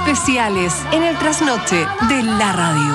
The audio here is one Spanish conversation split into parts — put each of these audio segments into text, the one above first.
especiales en el trasnoche de la radio.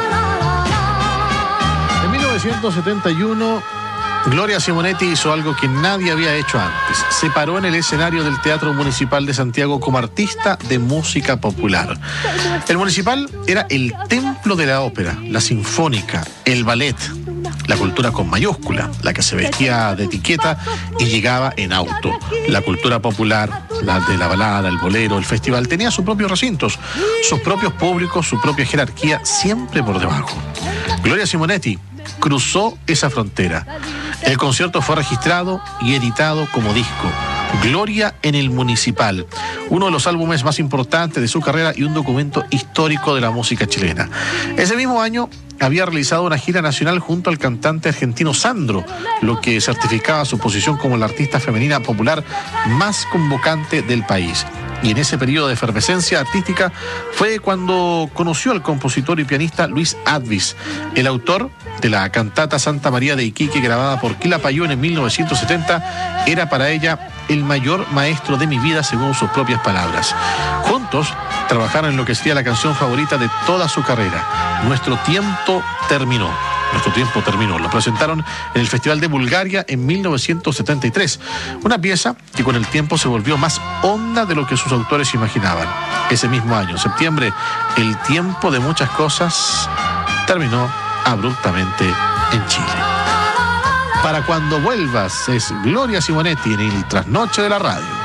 En 1971, Gloria Simonetti hizo algo que nadie había hecho antes. Se paró en el escenario del Teatro Municipal de Santiago como artista de música popular. El Municipal era el templo de la ópera, la sinfónica, el ballet, la cultura con mayúscula, la que se vestía de etiqueta y llegaba en auto. La cultura popular, la de la balada, el bolero, el festival, tenía sus propios recintos, sus propios públicos, su propia jerarquía, siempre por debajo. Gloria Simonetti cruzó esa frontera. El concierto fue registrado y editado como disco. Gloria en el Municipal, uno de los álbumes más importantes de su carrera y un documento histórico de la música chilena. Ese mismo año había realizado una gira nacional junto al cantante argentino Sandro, lo que certificaba su posición como la artista femenina popular más convocante del país. Y en ese periodo de efervescencia artística fue cuando conoció al compositor y pianista Luis Advis, el autor de la cantata Santa María de Iquique, grabada por Quilapayún en 1970, era para ella el mayor maestro de mi vida, según sus propias palabras. Juntos trabajaron en lo que sería la canción favorita de toda su carrera, Nuestro tiempo terminó. Nuestro tiempo terminó. Lo presentaron en el Festival de Bulgaria en 1973. Una pieza que con el tiempo se volvió más honda de lo que sus autores imaginaban. Ese mismo año, en septiembre, el tiempo de muchas cosas terminó abruptamente en Chile. Para cuando vuelvas es Gloria Simonetti en el Trasnoche de la Radio.